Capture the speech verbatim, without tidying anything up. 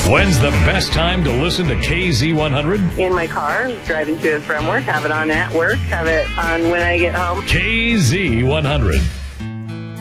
When's the best time to listen to K Z one hundred? In my car, driving to and from work, have it on at work, have it on when I get home. K Z one hundred.